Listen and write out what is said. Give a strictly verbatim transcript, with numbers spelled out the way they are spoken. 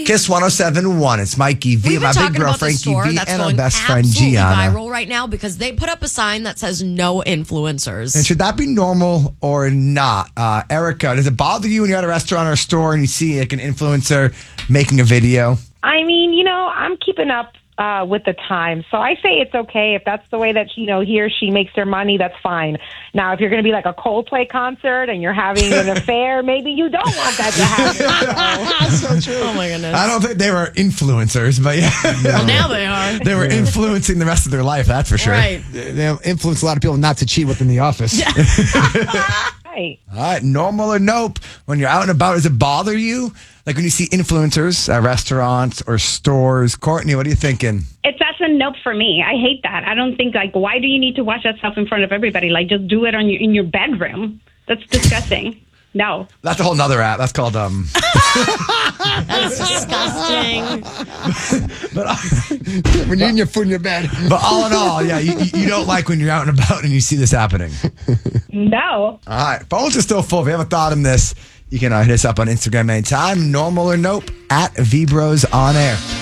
Kiss one oh seven point one. It's Mikey V, We've been my talking big girl about Frankie the store V, that's and our going best friend absolutely Gianna. viral right now because they put up a sign that says no influencers. And should that be normal or not? Uh, Erica, does it bother you when you're at a restaurant or a store and you see like an influencer making a video? I mean, you know, I'm keeping up uh, with the times. So I say it's okay. If that's the way that, you know, he or she makes their money, that's fine. Now, if you're going to be like a Coldplay concert and you're having an affair, maybe you don't want that to happen. So. So true. Oh, my goodness. I don't think they were influencers, but yeah. Well, now they are. They were influencing the rest of their life, that's for sure. Right. They influence a lot of people not to cheat within the office. Right. All right, normal or nope? When you're out and about, does it bother you? Like when you see influencers at restaurants or stores. Courtney, what are you thinking? It's that's a nope for me. I hate that. I don't think like why do you need to watch that stuff in front of everybody? Like just do it on your in your bedroom. That's disgusting. No. That's a whole nother app. That's called um. That's disgusting. but uh, When you're eating your food in your bed. but all in all, yeah, you, you don't like when you're out and about and you see this happening. No. All right, phones are still full. If you haven't thought of this, you can uh, hit us up on Instagram anytime. Normal or nope at V Bros on air.